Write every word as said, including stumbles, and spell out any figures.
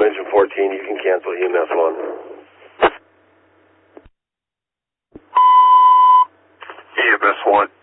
engine fourteen, you can cancel E M S one. E M S one.